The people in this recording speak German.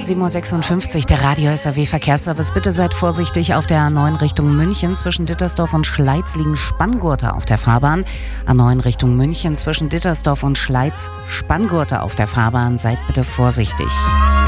7.56 Uhr, der Radio SAW Verkehrsservice. Bitte seid vorsichtig auf der A9 Richtung München. Zwischen Dittersdorf und Schleiz liegen Spanngurte auf der Fahrbahn. A9 Richtung München zwischen Dittersdorf und Schleiz Spanngurte auf der Fahrbahn. Seid bitte vorsichtig.